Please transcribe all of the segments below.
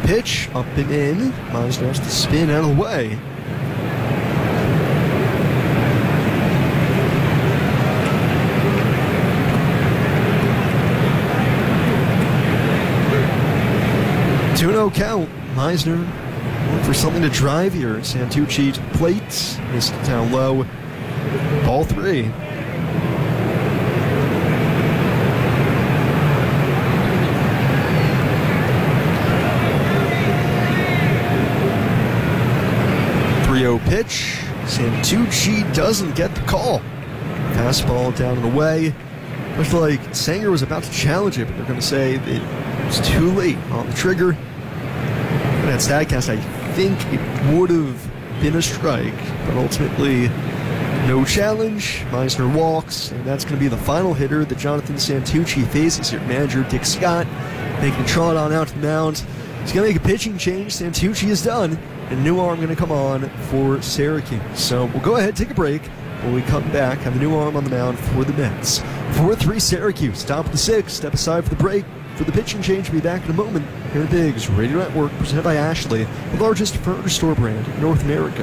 pitch, up and in. Meisner has to spin out of the way. Two-0 count. Meisner looking for something to drive here. Santucci to the plate. Missed it down low. Ball 3. Pitch. Santucci doesn't get the call. Fastball down and away. Looks like Sanger was about to challenge it, but they're going to say that it's too late on the trigger. And at StatCast, I think it would have been a strike, but ultimately no challenge. Meisner walks, and that's going to be the final hitter that Jonathan Santucci faces here. Manager Dick Scott making a trot on out to the mound. He's going to make a pitching change. Santucci is done. And new arm going to come on for Syracuse. So we'll go ahead, take a break. When we come back, have a new arm on the mound for the Mets. 4-3 Syracuse, top of the 6th. Step aside for the break. For the pitching change, we'll be back in a moment. Here at Biggs Radio Network, presented by Ashley, the largest furniture store brand in North America.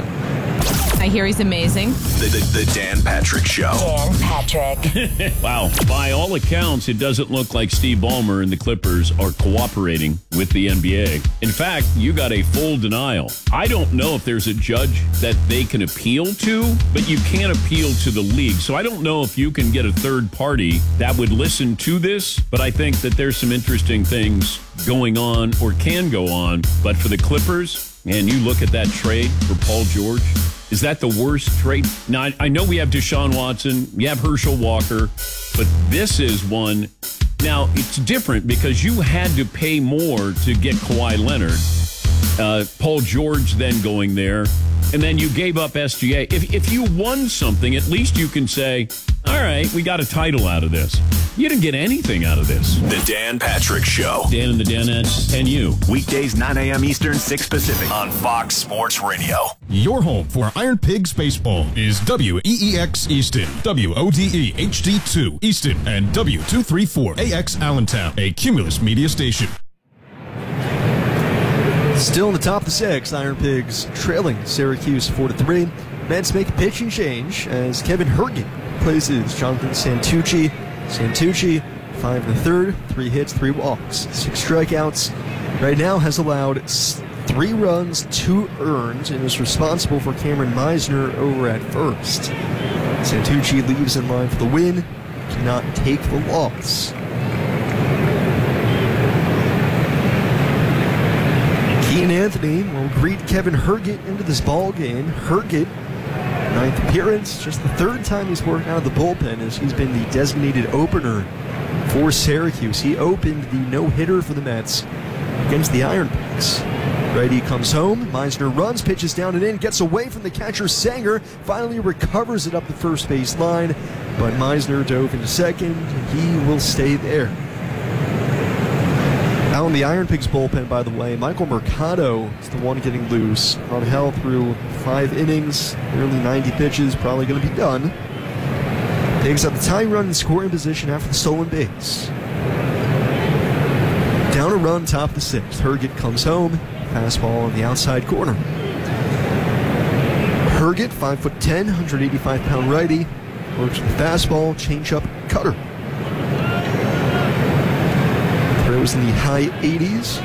I hear he's amazing. The Dan Patrick Show. Dan Patrick. Wow. By all accounts, it doesn't look like Steve Ballmer and the Clippers are cooperating with the NBA. In fact, you got a full denial. I don't know if there's a judge that they can appeal to, but you can't appeal to the league. So I don't know if you can get a third party that would listen to this, but I think that there's some interesting things going on or can go on. But for the Clippers, and you look at that trade for Paul George, is that the worst trade? Now, I know we have Deshaun Watson, you have Herschel Walker, but this is one. Now, it's different because you had to pay more to get Kawhi Leonard. Paul George then going there, and then you gave up SGA. If you won something, at least you can say, all right, we got a title out of this. You didn't get anything out of this. The Dan Patrick Show. Dan and the Danettes and you. Weekdays 9 a.m. Eastern, 6 Pacific on Fox Sports Radio. Your home for Iron Pigs Baseball is WEEX Easton, WODE HD2 Easton, and W234AX Allentown, a Cumulus media station. Still in the top of the 6th, Iron Pigs trailing Syracuse 4-3. Mets make a pitching change as Kevin Herget places Jonathan Santucci. Santucci, 5 1/3, 3 hits, 3 walks, 6 strikeouts. Right now has allowed 3 runs, 2 earned, and is responsible for Cameron Meisner over at first. Santucci leaves in line for the win, cannot take the loss. Keaton Anthony will greet Kevin Herget into this ball game. Herget, 9th appearance, just the 3rd time he's worked out of the bullpen as he's been the designated opener for Syracuse. He opened the no-hitter for the Mets against the Iron Pigs. Righty comes home, Meisner runs, pitches down and in, gets away from the catcher Sanger, finally recovers it up the first base line, but Meisner dove into second, and he will stay there. Out in the Iron Pigs bullpen, by the way, Michael Mercado is the one getting loose. On hell through 5 innings, nearly 90 pitches, probably going to be done. Pigs have the tying run in scoring position after the stolen base. Down a run, top of the 6th. Herget comes home, fastball on the outside corner. Herget, 5'10", 185-pound righty, works with fastball, changeup, cutter. Throws in the high 80s.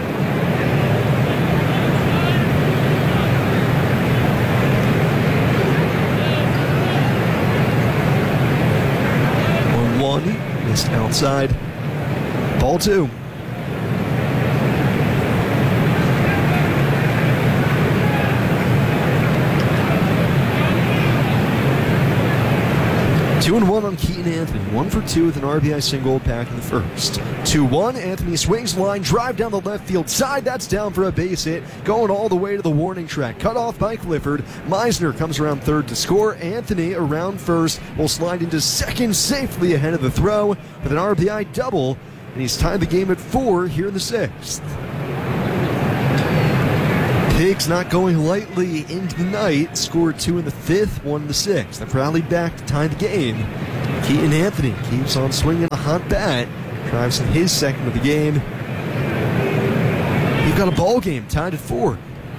One, missed outside. Ball 2. Two and 1 on Keaton Anthony. 1 for 2 with an RBI single back in the first. 2-1. Anthony swings line, drive down the left field side. That's down for a base hit. Going all the way to the warning track. Cut off by Clifford. Meisner comes around third to score. Anthony around first will slide into second safely ahead of the throw with an RBI double. And he's tied the game at 4 here in the 6th. Pigs not going lightly into the night, scored 2 in the 5th, 1 in the 6th. They've rallied back to tie the game. Keaton Anthony keeps on swinging a hot bat, drives in his second of the game. You've got a ball game tied at 4.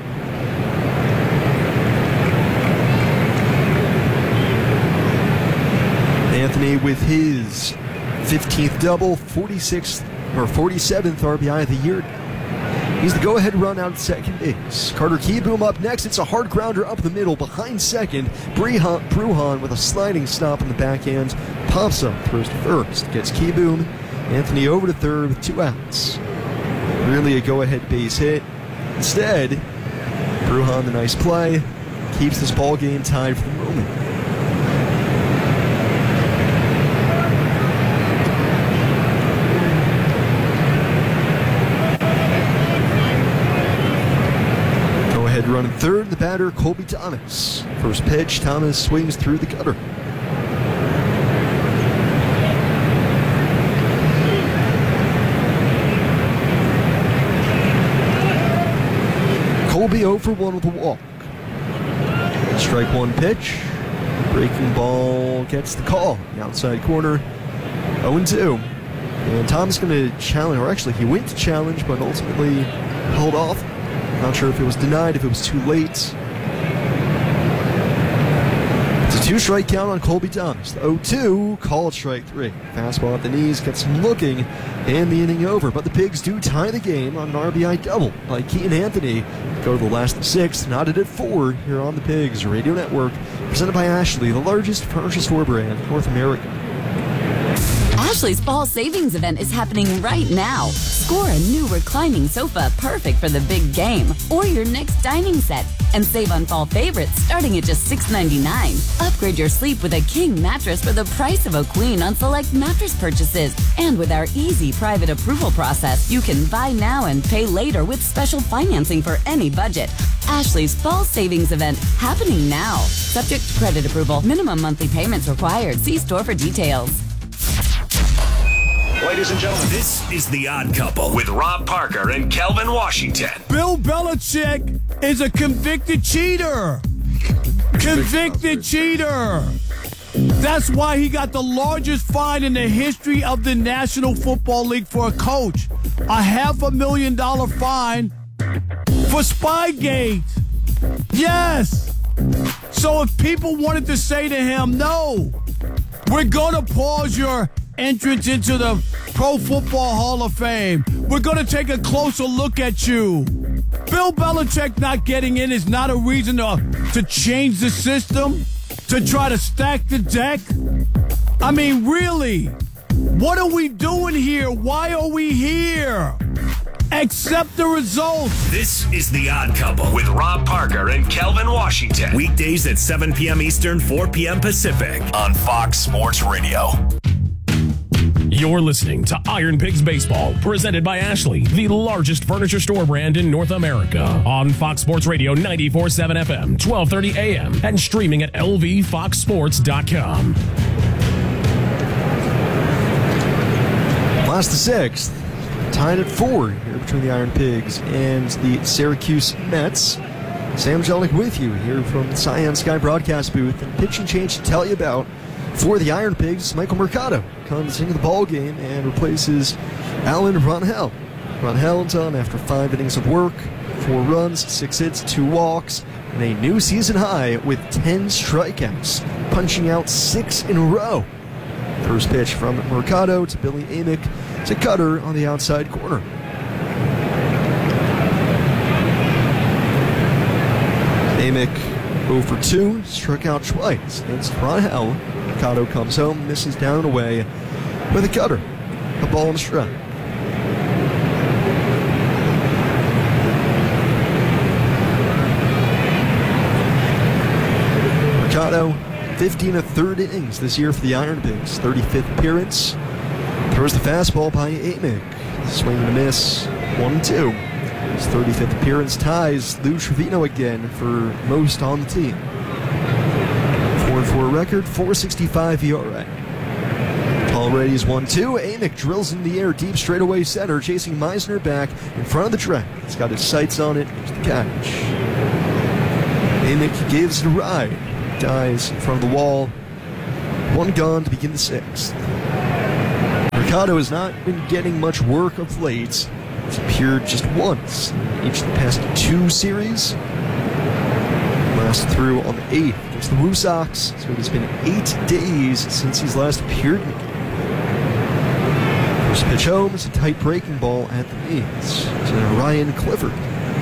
Anthony with his 15th double, 46th or 47th RBI of the year. He's the go-ahead run out at second base. Carter Kieboom up next. It's a hard grounder up the middle behind second. Bruhan with a sliding stop on the backhand. Pops up, throws to first. Gets Kieboom. Anthony over to third with 2 outs. Really a go-ahead base hit. Instead, Bruhan, the nice play, keeps this ball game tied for the moment. Run in third, the batter, Colby Thomas. First pitch, Thomas swings through the gutter. Colby 0 for 1 with a walk. Strike 1 pitch. Breaking ball gets the call. The outside corner, 0-2. And Thomas going to challenge, or actually he went to challenge, but ultimately held off. Not sure if it was denied, if it was too late. It's a 2-strike count on Colby Thomas. The 0-2, called strike 3. Fastball at the knees, gets him looking, and the inning over. But the Pigs do tie the game on an RBI double by Keaton Anthony. Go to the last of 6, knotted at 4 here on the Pigs Radio Network. Presented by Ashley, the largest furniture store brand in North America. Ashley's fall savings event is happening right now. Score a new reclining sofa perfect for the big game or your next dining set and save on fall favorites starting at just $6.99. Upgrade your sleep with a king mattress for the price of a queen on select mattress purchases. And with our easy private approval process, you can buy now and pay later with special financing for any budget. Ashley's fall savings event happening now. Subject to credit approval. Minimum monthly payments required. See store for details. Ladies and gentlemen, this is The Odd Couple with Rob Parker and Kelvin Washington. Bill Belichick is a convicted cheater. Convicted cheater. That's why he got the largest fine in the history of the National Football League for a coach. A $500,000 fine for Spygate. Yes. So if people wanted to say to him, no, we're going to pause your entrance into the Pro Football Hall of Fame. We're going to take a closer look at you. Bill Belichick not getting in is not a reason to change the system, to try to stack the deck. I mean, really, what are we doing here? Why are we here? Accept the results. This is The Odd Couple with Rob Parker and Kelvin Washington. Weekdays at 7 p.m. Eastern, 4 p.m. Pacific on Fox Sports Radio. You're listening to Iron Pigs Baseball, presented by Ashley, the largest furniture store brand in North America. On Fox Sports Radio 94.7 FM, 1230 AM, and streaming at lvfoxsports.com. Last of 6th, tied at 4 here between the Iron Pigs and the Syracuse Mets. Sam Jellick with you here from the Cyan Sky broadcast booth, and pitching change to tell you about. For the Iron Pigs, Michael Mercado comes into the ball game and replaces Alan Ronhell. Ronhell done after 5 innings of work, 4 runs, 6 hits, 2 walks, and a new season high with 10 strikeouts, punching out 6 in a row. First pitch from Mercado to Billy Amick to cutter on the outside corner. Amick 0 for 2, struck out twice against Ronhell. Mercado comes home, misses down and away with a cutter. A ball and a strike. Mercado, 15 1/3 innings this year for the Iron Pigs. 35th appearance. Throws the fastball by Amick. Swing and a miss. 1-2. His 35th appearance ties Lou Trevino again for most on the team. 4-4 record, 4.65 ERA. Already is 1-2. Amick drills in the air, deep straightaway center, chasing Meisner back in front of the track. He's got his sights on it. Here's the catch. Amick gives it a ride. Dies in front of the wall. 1 gone to begin the 6th. Mercado has not been getting much work of late. He's appeared just once in each of the past 2 series. Last through on the 8th against the Woo Sox, so it has been 8 days since he's last appeared in the game. First pitch home is a tight breaking ball at the knees to Ryan Clifford.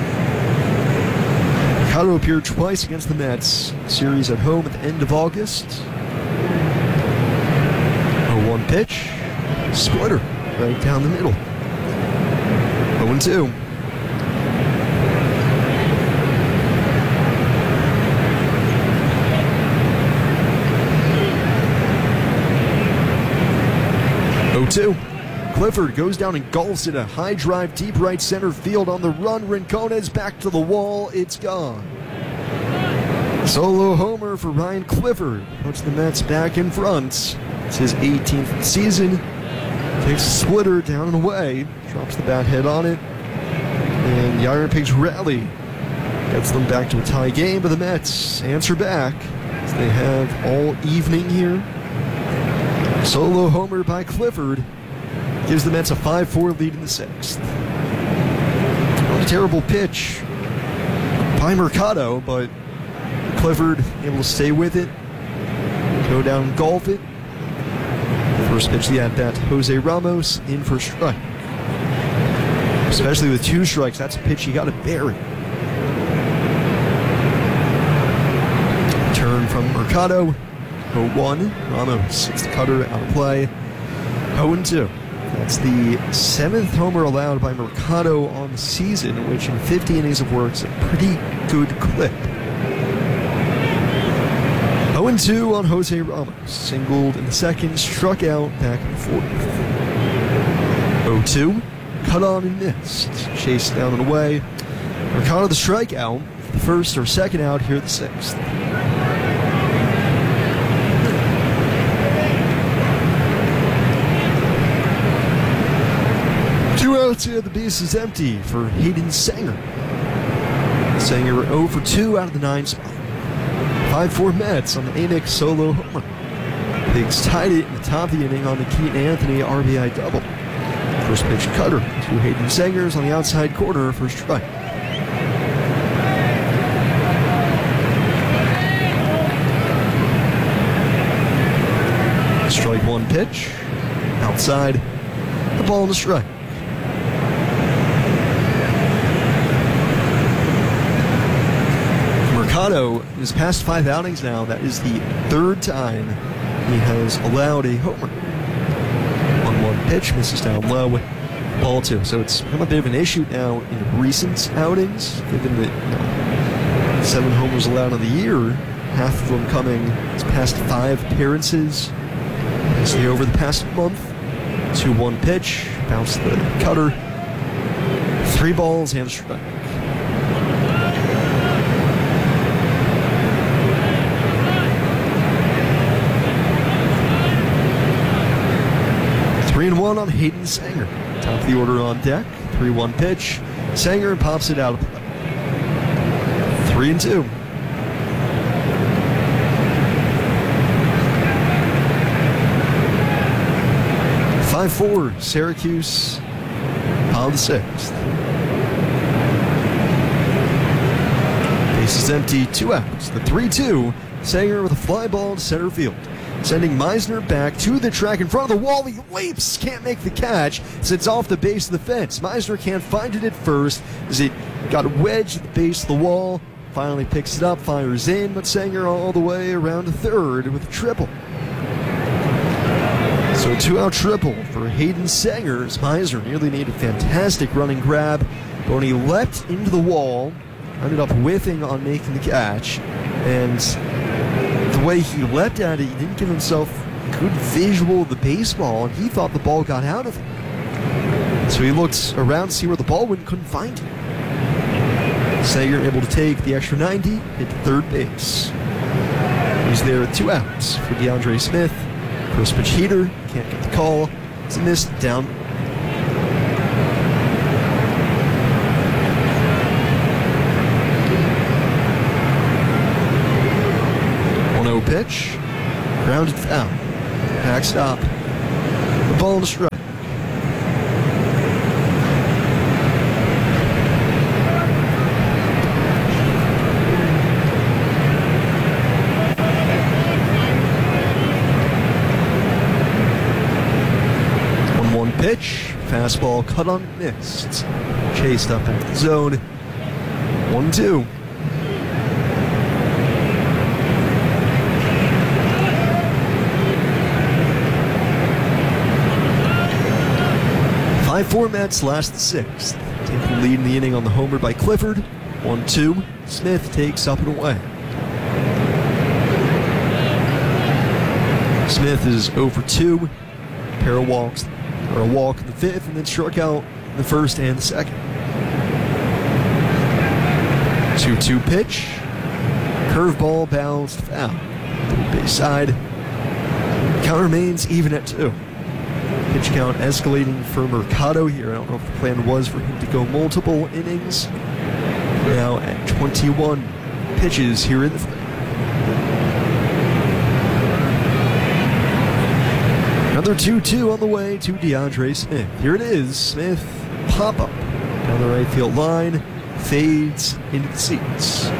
Mercado appeared twice against the Mets, series at home at the end of August. 0-1 pitch, splitter right down the middle. 0-2. Clifford goes down and golfs it, a high drive deep right center field on the run. Rincon's back to the wall. It's gone. Solo homer for Ryan Clifford puts the Mets back in front. It's his 18th season. Takes a splitter down and away. Drops the bat head on it. And the Iron Pigs rally. Gets them back to a tie game, but the Mets answer back as they have all evening here. Solo homer by Clifford gives the Mets a 5-4 lead in the 6th. Not a terrible pitch by Mercado, but Clifford able to stay with it, go down and golf it. First pitch of the at-bat, Jose Ramos in for a strike. Especially with 2 strikes, that's a pitch you got to bury. Turn from Mercado. 0-1. Ramos hits the cutter out of play. 0-2. That's the 7th homer allowed by Mercado on the season, which in 50 innings of work is a pretty good clip. 0-2 on Jose Ramos. Singled in the 2nd, struck out back in the 4th. 0-2. Cut on and missed. Chased down and away. Mercado the strikeout. The 1st or 2nd out here at the 6th. 2 outs here, the base is empty for Hayden Sanger. Sanger 0 for 2 out of the 9 spot. 5-4 Mets on the Amick solo homer. Pigs tied it in the top of the inning on the Keaton Anthony RBI double. First pitch cutter to Hayden Sangers on the outside corner for a strike. Strike 1 pitch. Outside. The ball and the strike. Mercado, in his past 5 outings now, that is the 3rd time he has allowed a homer. 1-1 pitch, misses down low, ball 2. So it's become a bit of an issue now in recent outings, given that 7 homers allowed on the year, half of them coming his past 5 appearances. Basically over the past month. 2-1 pitch, bounce the cutter, 3 balls and a strike. Three 3-1 on Hayden Sanger. Top of the order on deck. 3-1 pitch. Sanger pops it out of play. 3-2. Syracuse on the 6th. Base is empty, 2 outs. The 3-2, Sanger with a fly ball to center field. Sending Meisner back to the track in front of the wall. He leaps, can't make the catch. Sits off the base of the fence. Meisner can't find it at first as it got wedged at the base of the wall. Finally picks it up, fires in, but Sanger all the way around to third with a triple. So 2-out triple for Hayden Sanger as Meisner nearly made a fantastic running grab, but when he leapt into the wall, ended up whiffing on making the catch, and the way he leapt at it, he didn't give himself a good visual of the baseball, and he thought the ball got out of him. So he looked around to see where the ball went and couldn't find it. Sanger able to take the extra 90, hit third base. He's there with 2 outs for DeAndre Smith. First pitch heater, can't get the call. It's a miss down. Pitch, grounded foul, backstop, the ball and the strike. pitch. Fastball cut on, missed. Chased up into the zone. 1-2. Four Mets last the sixth. Taking the lead in the inning on the homer by Clifford. 1-2. Smith takes up and away. Smith is 0 for 2. Pair of walks, or a walk in the fifth, and then struck out in the first and the second. 2-2 pitch. Curveball bounced foul. Base side. Count remains even at 2. Pitch count escalating for Mercado here. I don't know if the plan was for him to go multiple innings. Now at 21 pitches here in the frame. Another 2-2 on the way to DeAndre Smith. Here it is. Smith pop up down the right field line. Fades into the seats.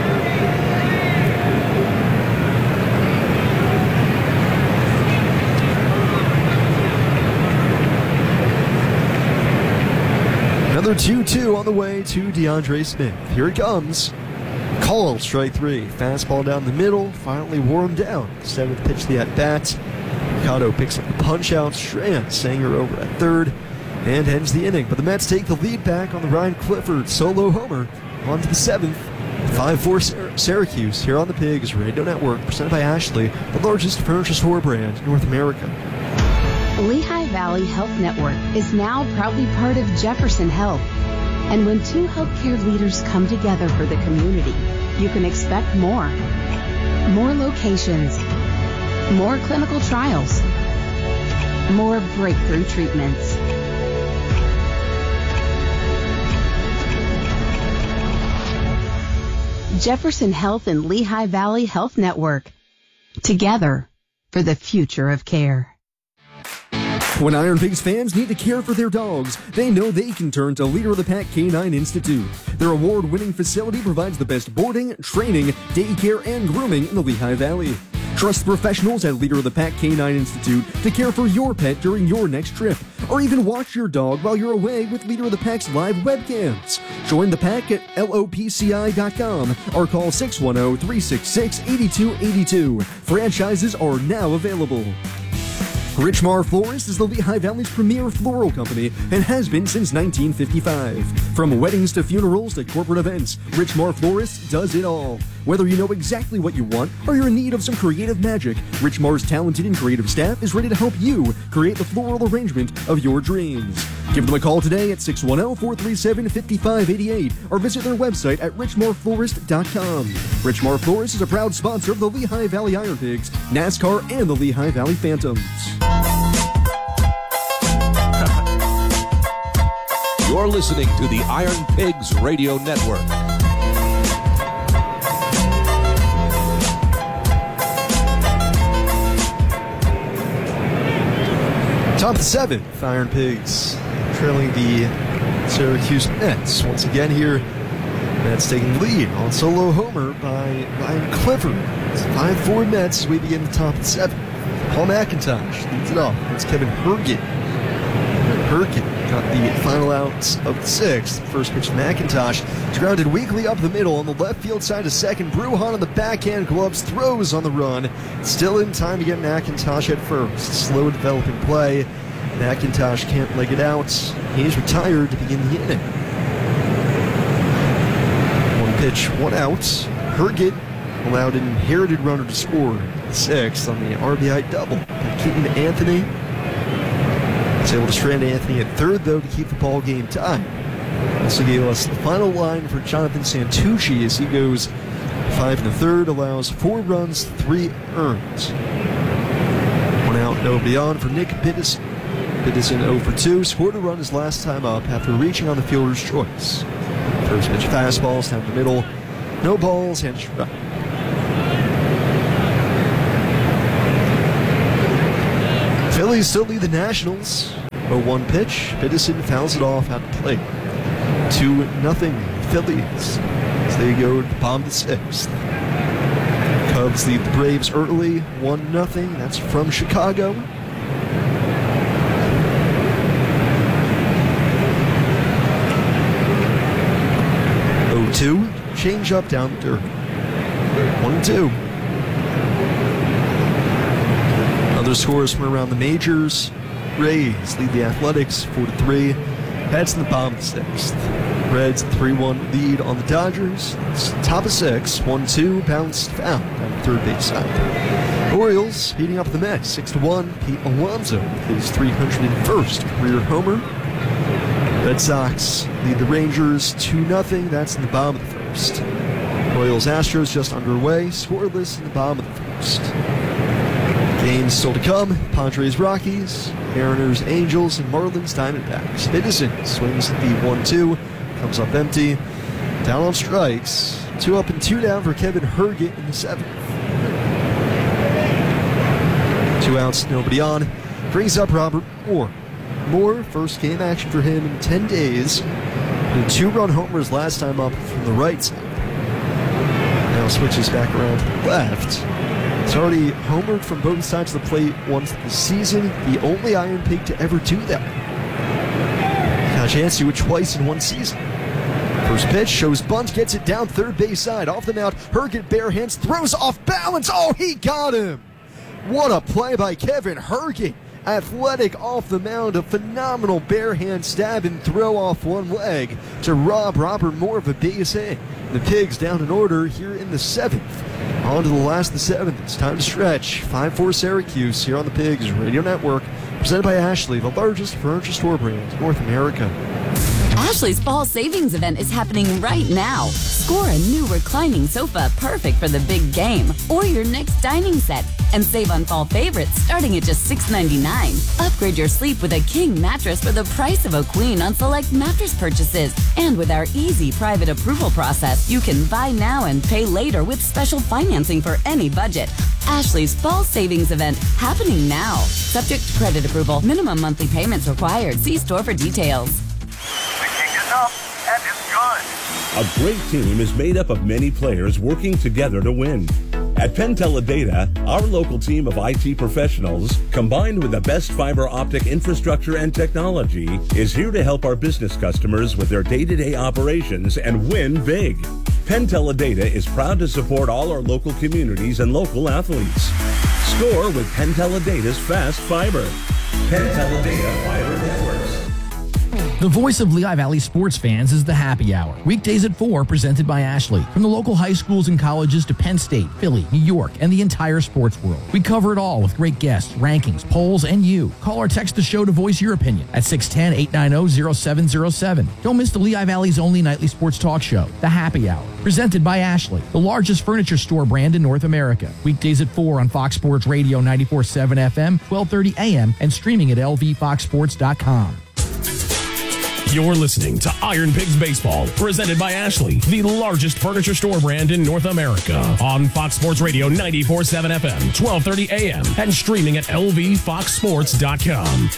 Another 2-2 on the way to DeAndre Smith. Here it comes. Call, strike 3. Fastball down the middle. Finally wore him down. 7th pitch the at-bat. Mercado picks up the punch-out. Strand Sanger over at third and ends the inning. But the Mets take the lead back on the Ryan Clifford solo homer. On to the 7th. 5-4 Syracuse here on the Pigs Radio Network. Presented by Ashley, the largest furniture store brand in North America. Lehigh Valley Health Network is now proudly part of Jefferson Health. And when two healthcare leaders come together for the community, you can expect more. More locations, more clinical trials, more breakthrough treatments. Jefferson Health and Lehigh Valley Health Network. Together for the future of care. When Iron Pigs fans need to care for their dogs, they know they can turn to Leader of the Pack Canine Institute. Their award-winning facility provides the best boarding, training, daycare, and grooming in the Lehigh Valley. Trust professionals at Leader of the Pack Canine Institute to care for your pet during your next trip, or even watch your dog while you're away with Leader of the Pack's live webcams. Join the pack at lopci.com or call 610-366-8282. Franchises are now available. Richmar Florist is the Lehigh Valley's premier floral company and has been since 1955. From weddings to funerals to corporate events, Richmar Florist does it all. Whether you know exactly what you want or you're in need of some creative magic, Richmar's talented and creative staff is ready to help you create the floral arrangement of your dreams. Give them a call today at 610-437-5588 or visit their website at richmarflorist.com. Richmar Florist is a proud sponsor of the Lehigh Valley Iron Pigs, NASCAR, and the Lehigh Valley Phantoms. You're listening to the Iron Pigs Radio Network. Top of the 7th, Iron Pigs trailing the Syracuse Mets. Once again here, Mets taking the lead on solo homer by Ryan Clifford. It's 5-4 Mets as we begin the top of the 7th. Paul McIntosh leads it off. It's Kevin Herget. Herget got the final outs of the 6th. First pitch to McIntosh. It's grounded weakly up the middle on the left field side to second. Bruhan on the backhand gloves throws on the run. Still in time to get McIntosh at first. Slow developing play. McIntosh can't leg it out. He's retired to begin the inning. One pitch, one out. Herget allowed an inherited runner to score the 6th on the RBI double. Keaton Anthony was able to strand Anthony at third, though, to keep the ball game tied. Also gave us the final line for Jonathan Santucci as he goes 5 1/3, allows 4 runs, 3 earned. One out, nobody on for Nick Biddison. Biddison 0 for 2, scored a run his last time up after reaching on the fielder's choice. First pitch fastballs down the middle, no balls, and strike. Phillies still lead the Nationals. 0-1 pitch. Biddison fouls it off at the plate. 2-0 Phillies as they go to the bottom of the 6th. Cubs lead the Braves early. 1-0. That's from Chicago. change-up down the dirt. 1-2. Other scores from around the majors. Rays lead the Athletics 4-3. Pats in the bottom of the sixth. Reds 3-1 lead on the Dodgers. It's top of six. 1-2 bounced foul down the third base side. Orioles beating up the Mets 6-1. Pete Alonso his 301st career homer. Red Sox lead the Rangers 2-0. That's in the bottom of the first. Royals Astros just underway. Scoreless in the bottom of the first. Games still to come. Padres Rockies, Mariners Angels, and Marlins Diamondbacks. Biddison swings at the 1-2, comes up empty. Down on strikes. 2 up and 2 down for Kevin Herget in the 7th. 2 outs, nobody on. Brings up Robert Moore. Moore, first game action for him in 10 days. The 2-run homers last time up from the right side. Now switches back around to the left. He's already homered from both sides of the plate once this season. The only Iron Pig to ever do that. Got a chance to do it twice in one season. First pitch shows bunt, gets it down third base side. Off the mound, Herget bare hands, throws off balance. Oh, he got him! What a play by Kevin Herget. Athletic off the mound, a phenomenal bare hand stab and throw off one leg to rob Robert Moore of a base hit. The Pigs down in order here in the 7th. On to the last of the 7th. It's time to stretch. 5-4 Syracuse here on the Pigs Radio Network. Presented by Ashley, the largest furniture store brand in North America. Ashley's fall savings event is happening right now. Score a new reclining sofa perfect for the big game or your next dining set and save on fall favorites starting at just $6.99. Upgrade your sleep with a king mattress for the price of a queen on select mattress purchases. And with our easy private approval process, you can buy now and pay later with special financing for any budget. Ashley's fall savings event happening now. Subject to credit approval. Minimum monthly payments required. See store for details. A great team is made up of many players working together to win. At Penteledata, our local team of IT professionals, combined with the best fiber optic infrastructure and technology, is here to help our business customers with their day-to-day operations and win big. Penteledata is proud to support all our local communities and local athletes. Score with Penteledata's fast fiber. Penteledata Fiber Networks. The voice of Lehigh Valley sports fans is the Happy Hour. Weekdays at 4, presented by Ashley. From the local high schools and colleges to Penn State, Philly, New York, and the entire sports world. We cover it all with great guests, rankings, polls, and you. Call or text the show to voice your opinion at 610-890-0707. Don't miss the Lehigh Valley's only nightly sports talk show, The Happy Hour. Presented by Ashley, the largest furniture store brand in North America. Weekdays at 4 on Fox Sports Radio 94.7 FM, 12:30 a.m., and streaming at lvfoxsports.com. You're listening to Iron Pigs Baseball, presented by Ashley, the largest furniture store brand in North America. On Fox Sports Radio 94.7 FM, 12:30 a.m., and streaming at lvfoxsports.com.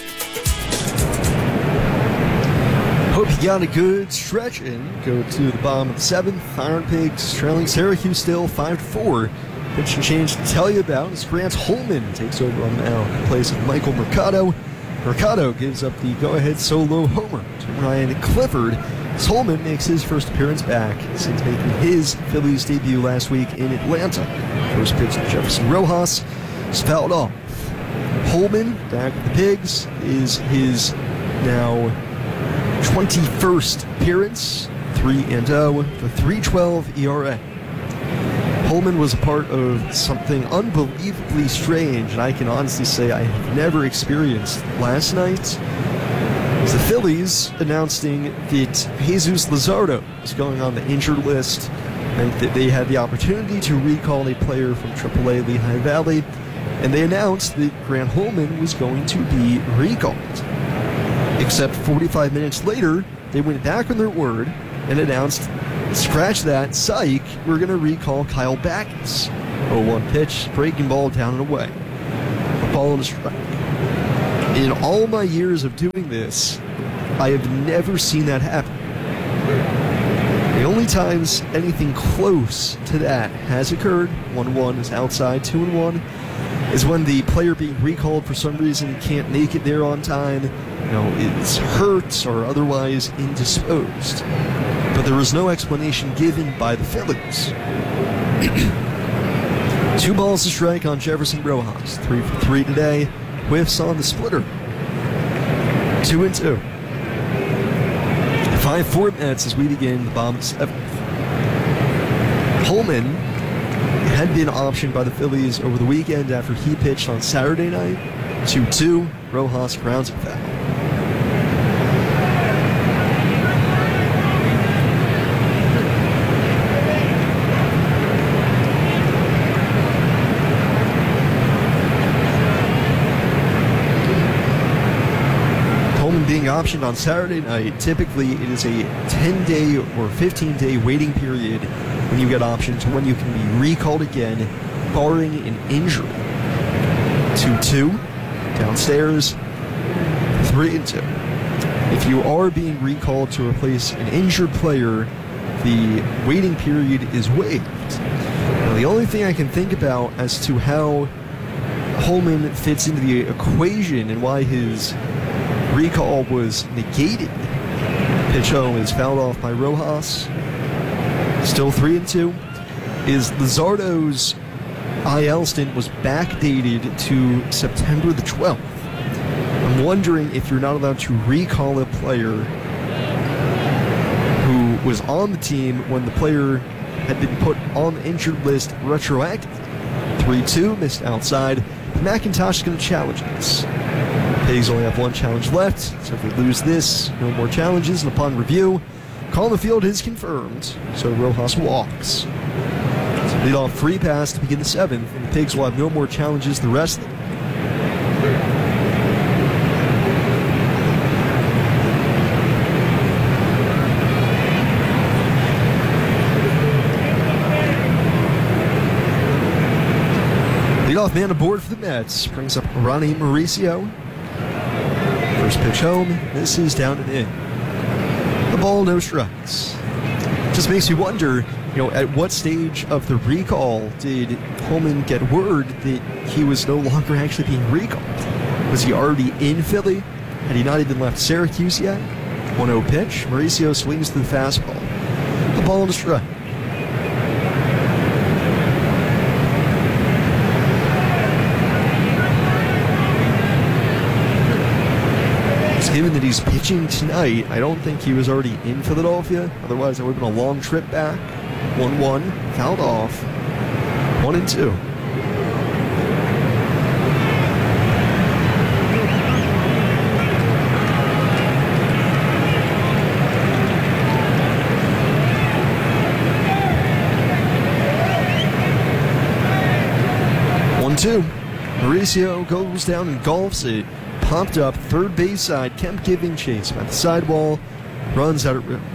Hope you got a good stretch in. Go to the bottom of the 7th. Iron Pigs trailing Syracuse still 5-4. Pitch and change to tell you about is Grant Holman takes over on the mound in place of Michael Mercado. Mercado gives up the go-ahead solo homer to Ryan Clifford as Holman makes his first appearance back since making his Phillies debut last week in Atlanta. First pitch to Jefferson Rojas is fouled off. Holman, back with the Pigs, is his now 21st appearance, 3-0 with a 3.12 ERA. Holman was a part of something unbelievably strange, and I can honestly say I have never experienced last night. The Phillies announcing that Jesus Luzardo is going on the injured list, and that they had the opportunity to recall a player from AAA Lehigh Valley, and they announced that Grant Holman was going to be recalled. Except 45 minutes later, they went back on their word and announced, scratch that, psych, we're going to recall Kyle Backus. 0-1 pitch, breaking ball down and away. A ball and a strike. In all my years of doing this, I have never seen that happen. The only times anything close to that has occurred, 1-1 is outside, 2-1, is when the player being recalled for some reason can't make it there on time, is hurt or otherwise indisposed. But there was no explanation given by the Phillies. 2 balls to strike on Jefferson Rojas. 3 for 3 today. Whiffs on the splitter. 2-2. 5-4 Mets as we begin the bottom of the 7th. Holman had been optioned by the Phillies over the weekend after he pitched on Saturday night. 2-2. Rojas grounds it foul. Being optioned on Saturday night, typically it is a 10-day or 15-day waiting period when you get optioned to when you can be recalled again, barring an injury. 2-2, downstairs, 3-2. If you are being recalled to replace an injured player, the waiting period is waived. Now, the only thing I can think about as to how Holman fits into the equation and why his recall was negated. Pitch home is fouled off by Rojas. Still 3-2. Is Luzardo's IL stint was backdated to September the 12th. I'm wondering if you're not allowed to recall a player who was on the team when the player had been put on the injured list retroactively. 3-2, missed outside. McIntosh is going to challenge this. Pigs only have 1 challenge left, so if we lose this, no more challenges, and upon review, call on the field is confirmed, so Rojas walks. Lead off free pass to begin the 7th, and the Pigs will have no more challenges the rest of the Leadoff man aboard for the Mets brings up Ronnie Mauricio. First pitch home, this is down and in. The ball, no strikes. Just makes you wonder, at what stage of the recall did Holman get word that he was no longer actually being recalled? Was he already in Philly? Had he not even left Syracuse yet? 1-0 pitch, Mauricio swings to the fastball. The ball, and a strike. Given that he's pitching tonight, I don't think he was already in Philadelphia. Otherwise, that would have been a long trip back. 1-1, fouled off. 1-2. Mauricio goes down and golfs it. Popped up, third base side, Kemp giving chase at the sidewall, runs out at